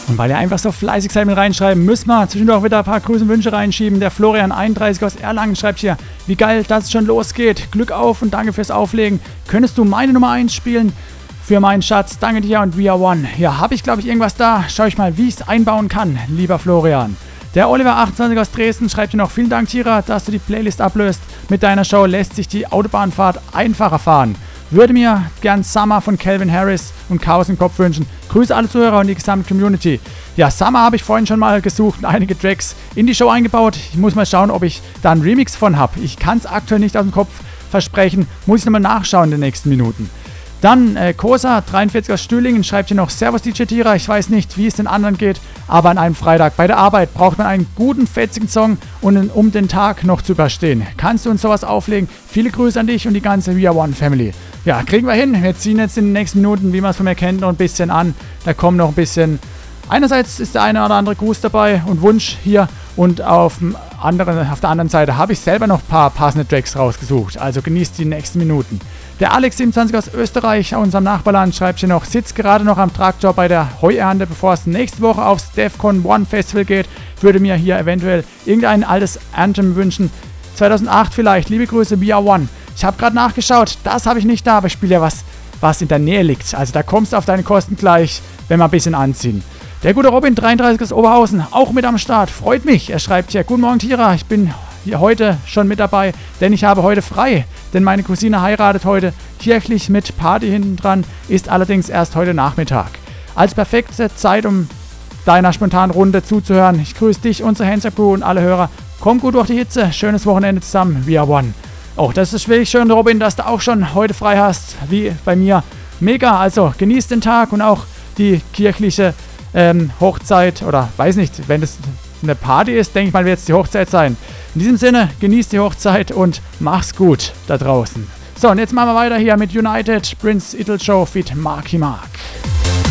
Und weil ihr einfach so fleißig seid mit reinschreiben, müssen wir zwischendurch wieder ein paar Grüße und Wünsche reinschieben. Der Florian31 aus Erlangen schreibt hier: Wie geil, dass es schon losgeht. Glück auf und danke fürs Auflegen. Könntest du meine Nummer 1 spielen? Für meinen Schatz, danke dir und We Are One. Ja, habe ich glaube ich irgendwas da. Schau ich mal, wie ich es einbauen kann, lieber Florian. Der Oliver28 aus Dresden schreibt hier noch: Vielen Dank, Tira, dass du die Playlist ablöst. Mit deiner Show lässt sich die Autobahnfahrt einfacher fahren. Würde mir gern Summer von Calvin Harris und Chaos im Kopf wünschen. Grüße alle Zuhörer und die gesamte Community. Ja, Summer habe ich vorhin schon mal gesucht und einige Tracks in die Show eingebaut. Ich muss mal schauen, ob ich da einen Remix von habe. Ich kann es aktuell nicht aus dem Kopf versprechen. Muss ich nochmal nachschauen in den nächsten Minuten. Dann Kosa43 aus Stühlingen schreibt hier noch: Servus DJ Tira, ich weiß nicht, wie es den anderen geht, aber an einem Freitag bei der Arbeit braucht man einen guten, fetzigen Song, um den Tag noch zu überstehen. Kannst du uns sowas auflegen? Viele Grüße an dich und die ganze We Are One Family. Ja, kriegen wir hin. Wir ziehen jetzt in den nächsten Minuten, wie man es von mir kennt, noch ein bisschen an. Da kommen noch ein bisschen... Einerseits ist der eine oder andere Gruß dabei und Wunsch hier, und auf der anderen Seite habe ich selber noch ein paar passende Tracks rausgesucht. Also genießt die nächsten Minuten. Der Alex27 aus Österreich, unserem Nachbarland, schreibt hier noch: Sitzt gerade noch am Traktor bei der Heuernte, bevor es nächste Woche aufs Defcon One Festival geht. Würde mir hier eventuell irgendein altes Anthem wünschen. 2008 vielleicht. Liebe Grüße, We Are One. Ich habe gerade nachgeschaut, das habe ich nicht da, aber ich spiele ja was in der Nähe liegt. Also da kommst du auf deine Kosten gleich, wenn wir ein bisschen anziehen. Der gute Robin33 aus Oberhausen, auch mit am Start. Freut mich. Er schreibt hier: Guten Morgen, Tira. Ich bin hier heute schon mit dabei, denn ich habe heute frei. Denn meine Cousine heiratet heute kirchlich mit Party hinten dran, ist allerdings erst heute Nachmittag. Als perfekte Zeit, um deiner spontanen Runde zuzuhören. Ich grüße dich, unsere Hanser-Crew und alle Hörer. Komm gut durch die Hitze. Schönes Wochenende zusammen. We Are One. Oh, das ist wirklich schön, Robin, dass du auch schon heute frei hast, wie bei mir. Mega, also genießt den Tag und auch die kirchliche Hochzeit, oder weiß nicht, wenn es eine Party ist, denke ich mal, wird es die Hochzeit sein. In diesem Sinne, genießt die Hochzeit und mach's gut da draußen. So, und jetzt machen wir weiter hier mit United, Prince Idol Show feat. Marky Mark.